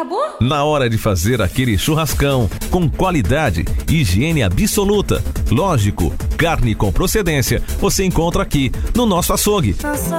acabou? Na hora de fazer aquele churrascão, com qualidade e higiene absoluta. Lógico, carne com procedência você encontra aqui no nosso açougue.